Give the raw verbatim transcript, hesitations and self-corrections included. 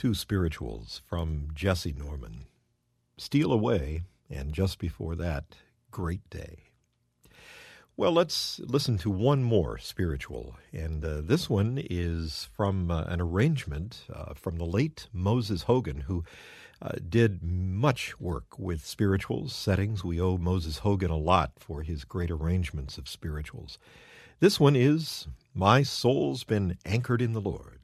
Two spirituals from Jesse Norman. Steal Away, and just before that, Great Day. Well, let's listen to one more spiritual, and uh, this one is from uh, an arrangement uh, from the late Moses Hogan, who uh, did much work with spirituals, settings. We owe Moses Hogan a lot for his great arrangements of spirituals. This one is My Soul's Been Anchored in the Lord.